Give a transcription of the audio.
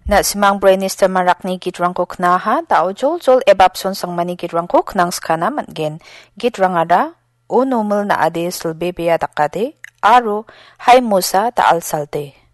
Na simang brainister marakni gitrangko knaha tao jol ebapson sangmani gitrangko knang skana mangen. Gitrangada o nomel na ade silbebea dakade aro hai musa taal salte.